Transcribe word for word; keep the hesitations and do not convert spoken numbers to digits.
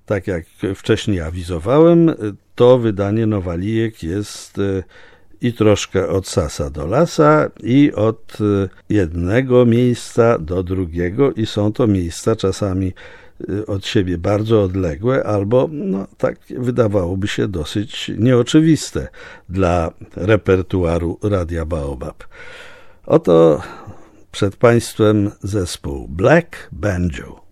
tak jak wcześniej awizowałem, to wydanie Nowalijek jest i troszkę od sasa do lasa i od jednego miejsca do drugiego i są to miejsca czasami od siebie bardzo odległe albo, no tak wydawałoby się, dosyć nieoczywiste dla repertuaru Radia Baobab. Oto przed Państwem zespół Black Banjo.